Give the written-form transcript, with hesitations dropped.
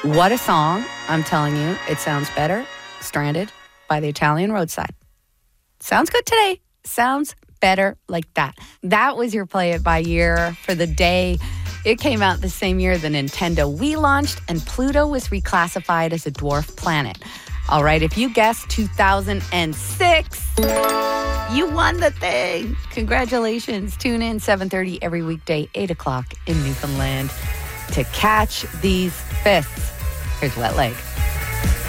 What a song. I'm telling you, it sounds better. Stranded by the Italian Roadside. Sounds good today. Sounds better like that. That was your Play It By Year for the day. It came out the same year the Nintendo Wii launched and Pluto was reclassified as a dwarf planet. All right, if you guessed 2006, you won the thing. Congratulations. Tune in 7:30 every weekday, 8 o'clock in Newfoundland to catch these fists. Here's Wet Leg.